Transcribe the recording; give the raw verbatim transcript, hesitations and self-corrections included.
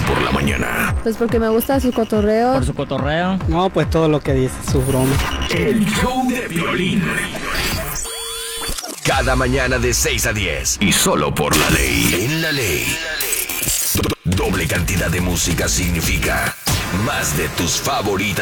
por la mañana. Pues porque me gusta su cotorreo. Por su cotorreo. No, pues todo lo que dice, sus bromas. El show de Piolín. Cada mañana de seis a diez. Y solo por la ley. En la ley. Do- doble cantidad de música significa más de tus favoritas.